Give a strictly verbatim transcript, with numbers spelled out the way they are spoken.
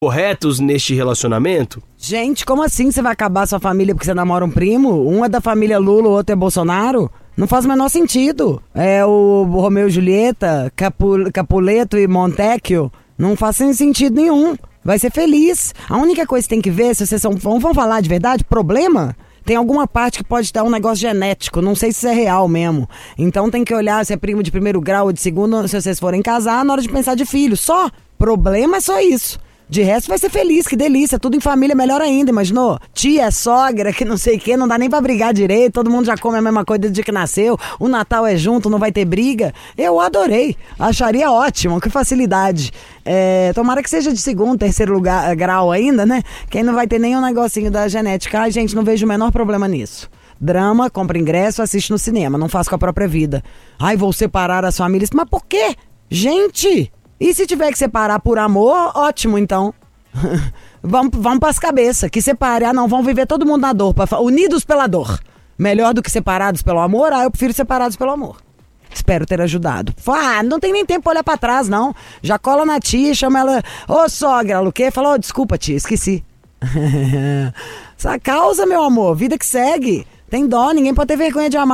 corretos neste relacionamento? Gente, como assim você vai acabar sua família porque você namora um primo? Um é da família Lula, o outro é Bolsonaro? Não faz o menor sentido. É o Romeu e Julieta, Capu, Capuleto e Montecchio. Não faz sentido nenhum. Vai ser feliz. A única coisa que tem que ver, se vocês são, vão falar de verdade, problema... Tem alguma parte que pode dar um negócio genético, não sei se isso é real mesmo. Então tem que olhar se é primo de primeiro grau ou de segundo, se vocês forem casar, na hora de pensar de filho. Só. Problema é só isso. De resto vai ser feliz, que delícia, tudo em família, melhor ainda, imaginou? Tia, sogra, que não sei o que, não dá nem pra brigar direito, todo mundo já come a mesma coisa desde o dia que nasceu, o Natal é junto, não vai ter briga. Eu adorei, acharia ótimo, que facilidade. É, tomara que seja de segundo, terceiro lugar, grau ainda, né? Quem não vai ter nenhum negocinho da genética. Ai, gente, não vejo o menor problema nisso. Drama, compra ingresso, assiste no cinema, não faz com a própria vida. Ai, vou separar as famílias, mas por quê? Gente... E se tiver que separar por amor, ótimo, então. vamos, vamos pras cabeças, que separe. Ah, não, vamos viver todo mundo na dor, pra, unidos pela dor. Melhor do que separados pelo amor? Ah, eu prefiro separados pelo amor. Espero ter ajudado. Ah, não tem nem tempo pra olhar pra trás, não. Já cola na tia, chama ela... Ô, sogra, ela o quê? Fala, ô, desculpa, tia, esqueci. Essa causa, meu amor, vida que segue. Tem dó, ninguém pode ter vergonha de amar.